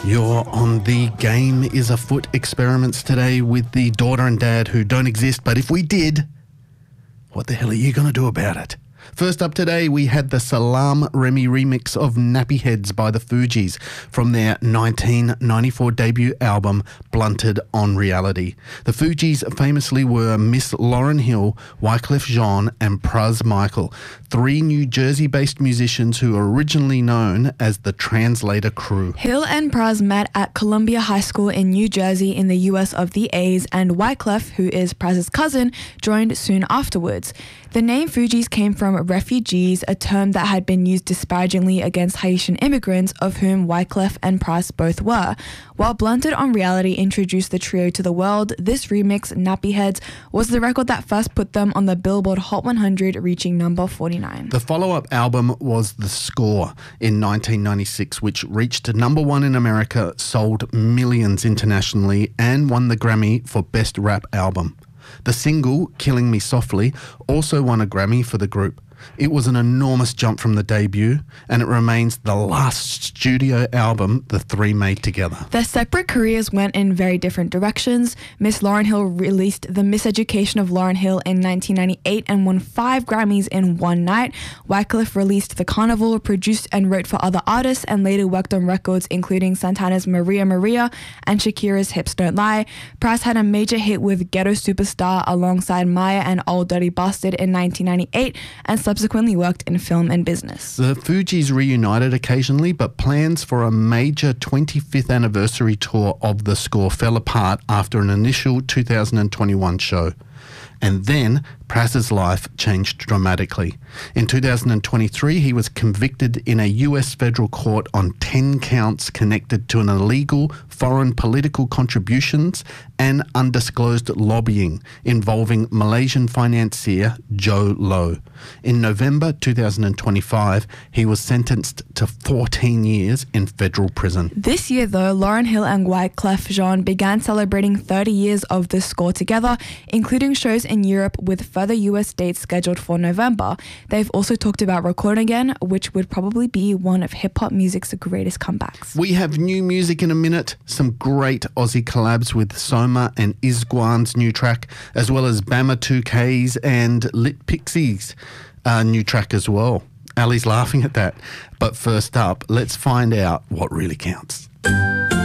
You're on the Game is Afoot experiments today with the daughter and dad who don't exist, but if we did, what the hell are you going to do about it? First up today, we had the Salaam Remi remix of Nappy Heads by the Fugees from their 1994 debut album, Blunted on Reality. The Fugees famously were Miss Lauryn Hill, Wyclef Jean and Pras Michael, three New Jersey-based musicians who were originally known as the Translator Crew. Hill and Pras met at Columbia High School in New Jersey in the US of the A's, and Wyclef, who is Pras's cousin, joined soon afterwards. The name Fugees came from refugees, a term that had been used disparagingly against Haitian immigrants, of whom Wyclef and Pras both were. While Blunted on Reality introduced the trio to the world, this remix, Nappy Heads, was the record that first put them on the Billboard Hot 100, reaching number 49. The follow-up album was The Score in 1996, which reached number one in America, sold millions internationally, and won the Grammy for Best Rap Album. The single, Killing Me Softly, also won a Grammy for the group. It was an enormous jump from the debut, and it remains the last studio album the three made together. Their separate careers went in very different directions. Miss Lauryn Hill released The Miseducation of Lauryn Hill in 1998 and won 5 Grammys in one night. Wyclef released The Carnival, produced and wrote for other artists, and later worked on records including Santana's Maria Maria and Shakira's Hips Don't Lie. Pras had a major hit with Ghetto Superstar alongside Maya and Old Dirty Bastard in 1998, and subsequently worked in film and business. The Fugees reunited occasionally, but plans for a major 25th anniversary tour of The Score fell apart after an initial 2021 show. And then Pras's life changed dramatically. In 2023, he was convicted in a US federal court on 10 counts connected to an illegal foreign political contributions and undisclosed lobbying involving Malaysian financier Joe Low. In November 2025, he was sentenced to 14 years in federal prison. This year, though, Lauryn Hill and Wyclef Jean began celebrating 30 years of The Score together, including shows in Europe with further US dates scheduled for November. They've also talked about recording again, which would probably be one of hip-hop music's greatest comebacks. We have new music in a minute, some great Aussie collabs with Soma and Isguan's new track, as well as Bama 2K's and Lit Pixies' new track as well. Ali's laughing at that. But first up, let's find out what really counts.